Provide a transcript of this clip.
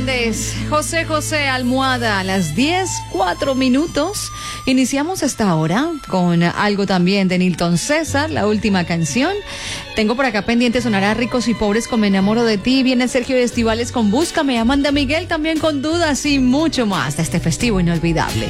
José José Almohada, a las 10:04. Iniciamos esta hora con algo también de Nilton César, la última canción. Tengo por acá pendiente, sonará Ricos y Pobres con Me Enamoro de Ti. Viene Sergio Estivales con Búscame, Amanda Miguel también con Dudas y mucho más de este festivo inolvidable.